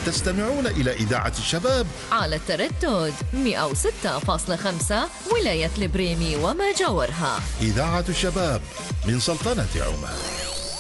تستمعون إلى إذاعة الشباب على التردد 106.5 ولاية البريمي وما جاورها. إذاعة الشباب من سلطنة عمان.